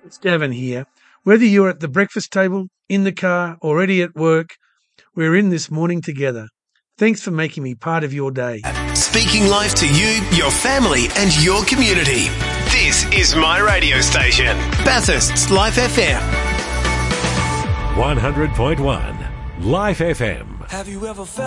It's Davin here. Whether you're at the breakfast table, in the car, already at work, we're in this morning together. Thanks for making me part of your day. Speaking life to you, your family and your community. This is my radio station, Bathurst's Life FM. 100.1 Life FM. Have you ever felt